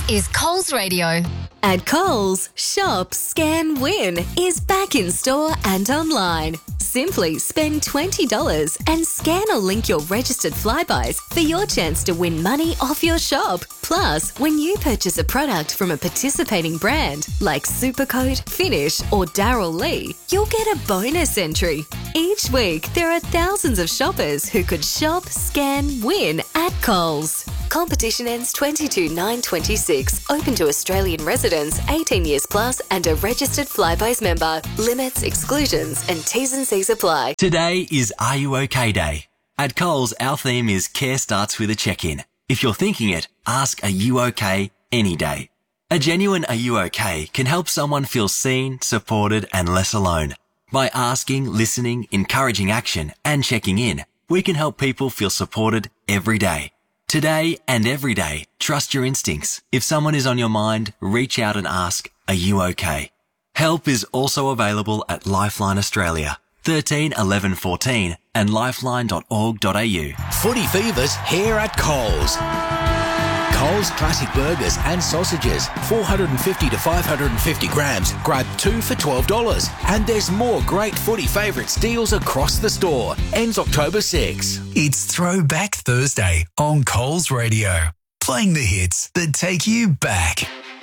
is Coles Radio. At Coles, Shop, Scan, Win is back in store and online. Simply spend $20 and scan or link your registered Flybuys for your chance to win money off your shop. Plus, when you purchase a product from a participating brand like Supercoat, Finish or Darryl Lee, you'll get a bonus entry. Each week, there are thousands of shoppers who could shop, scan, win at Coles. Competition ends 22/9/26. Open to Australian residents 18 years plus and a registered Flybuys member. Limits, exclusions and T's and C's apply. Today is Are You OK Day. At Coles, our theme is Care Starts with a Check-In. If you're thinking it, ask Are You OK any day. A genuine Are You OK can help someone feel seen, supported and less alone. By asking, listening, encouraging action and checking in, we can help people feel supported every day. Today and every day, trust your instincts. If someone is on your mind, reach out and ask, are you okay? Help is also available at Lifeline Australia, 13 11 14 and lifeline.org.au. Footy Fever's here at Coles. Coles Classic Burgers and Sausages, 450 to 550 grams. Grab 2 for $12. And there's more great Footy favourites deals across the store. Ends October 6. It's Throwback Thursday on Coles Radio. Playing the hits that take you back.